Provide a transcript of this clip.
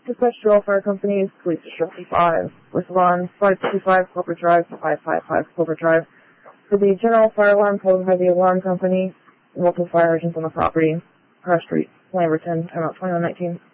Dispatch to all fire companies, Police District 5, with alarm 525 Corporate Drive to 555 Corporate Drive. For the general fire alarm called by the alarm company, multiple fire agents on the property, Crash Street, Lamberton, timeout 2119.